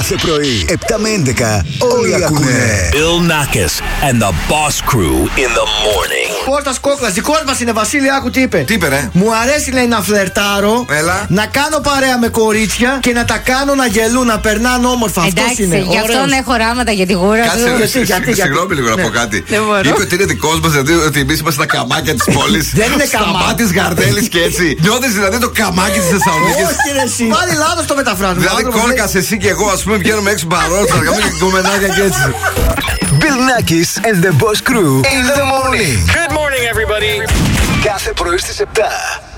Κάθε πρωί, 7 με 11, όλοι ακούνε. Bill Nackis and the Boss Crew in the morning. Κώστας Κόκλας, δικός μας είναι, Βασίλη, άκου τι είπε. Τι είπε, ρε? Μου αρέσει, λέει, να φλερτάρω. Έλα. Να κάνω παρέα με κορίτσια και να τα κάνω να γελούν, να περνάνε όμορφα. Αυτός είναι. Γι' αυτόν έχω ράματα για τη γούρα του. Συγγνώμη λίγο να πω κάτι. Δεν μπορώ. Είπε ότι είναι δικός μας, δηλαδή ότι εμείς είμαστε τα καμάκια της πόλης. Δεν είναι καμά. Σταμάτης Γαρδέλης και έτσι. Νιώθεις δηλαδή το καμάκι της Θεσσαλονίκης. Όχι, ρε, εσύ. Πάλι λάθος το μεταφράζουμε. Δηλαδή κόλκας εσύ και εγώ, ας πούμε, βγαίνουμε έξω παρόλο, θα κάνουμε και κομμενάκια και έτσι. Bill Nackis and the Boss Crew in the morning. Good morning, everybody. Κάθε πρωί στις 7.